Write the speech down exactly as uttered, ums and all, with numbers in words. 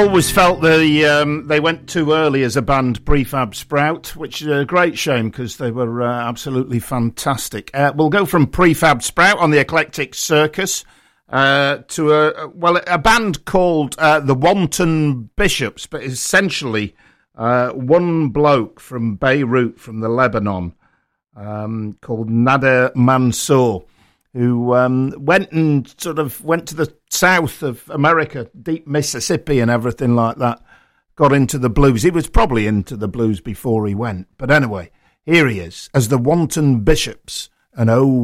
Always felt the um, they went too early as a band, Prefab Sprout, which is a great shame because they were uh, absolutely fantastic. Uh, we'll go from Prefab Sprout on the Eclectic Circus uh, to a well a band called uh, the Wanton Bishops, but essentially uh, one bloke from Beirut, from the Lebanon, um, called Nader Mansour, who um, went and sort of went to the south of America, deep Mississippi and everything like that, got into the blues. He was probably into the blues before he went. But anyway, here he is, as the Wanton Bishops, and oh,